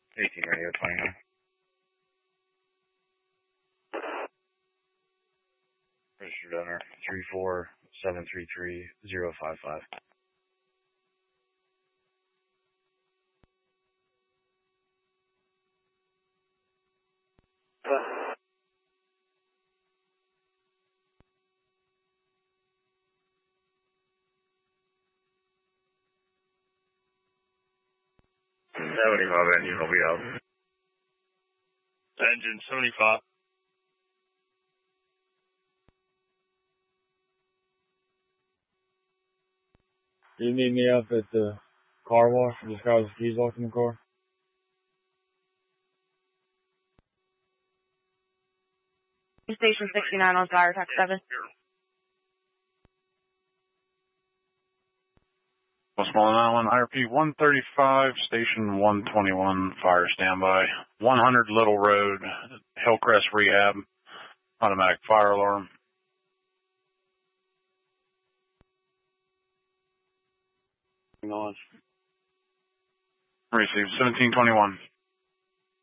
18 radio 29. Registered owner 34733-055. Engine will be out. Engine 75. You need me up at the car wash? This guy with his keys locked in the car? Station 69 on fire, Tax 7. Westmoreland Island, IRP 135, Station 121, fire standby. 100 Little Road, Hillcrest Rehab, automatic fire alarm. Acknowledge. Received 1721.